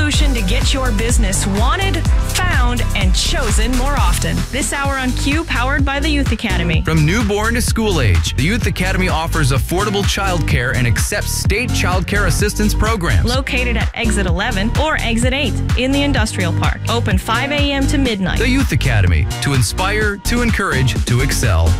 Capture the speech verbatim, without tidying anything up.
solution to get your business wanted, found, and chosen more often. This hour on Q, powered by the Youth Academy. From newborn to school age, the Youth Academy offers affordable childcare and accepts state childcare assistance programs. Located at Exit eleven or Exit eight in the Industrial Park. Open five a.m. to midnight. The Youth Academy, to inspire, to encourage, to excel.